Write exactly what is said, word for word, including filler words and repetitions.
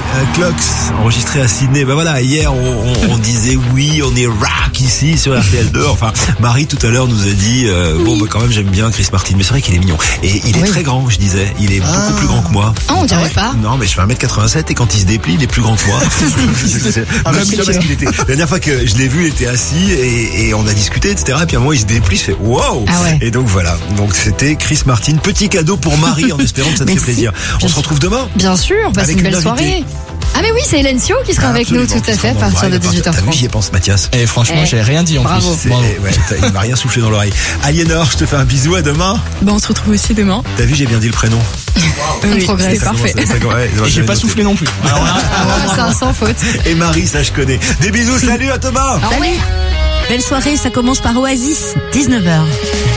euh, Clocks, enregistré à Sydney. Ben voilà, hier on, on, on disait oui, on est rock ici sur R T L deux. Enfin, Marie tout à l'heure nous a dit euh, oui. bon, ben quand même j'aime bien Chris Martin, mais c'est vrai qu'il est mignon. Et il est oui. très grand, je disais. Il est ah. beaucoup plus grand que moi. Ah, on dirait pas. Non, mais je fais un mètre quatre-vingt-sept et quand il se déplie, il est plus grand que moi. ah, même parce qu'il était. La dernière fois que je l'ai vu, il était assis et, et on a discuté, et cetera. Et puis à un moment, il se déplie, je fais wow. Ah ouais. Et donc voilà. Donc c'était Chris Martin, petit cadeau pour Marie en espérant que ça te fait plaisir. On se retrouve demain. Bien sûr, bah, c'est une belle une soirée. Ah mais oui, c'est Hélène Sio qui sera ah, avec nous tout à fait à partir de dix-huit heures trente. T'as vu, j'y pense, Mathias. Et franchement, eh, j'ai rien dit en bravo. plus. Bravo. Ouais, il m'a rien soufflé dans l'oreille. Aliénor, je te fais un bisou, à demain. Bah on se retrouve aussi demain. T'as vu, j'ai bien dit le prénom. Wow. Oui, progrès, c'est parfait. Ça, ça, ouais, et j'ai pas noté. Soufflé non plus. Alors là, ah, c'est un sans faute. Et Marie, ça je connais. Des bisous, salut, à demain. Salut. Belle soirée, ça commence par Oasis, dix-neuf heures.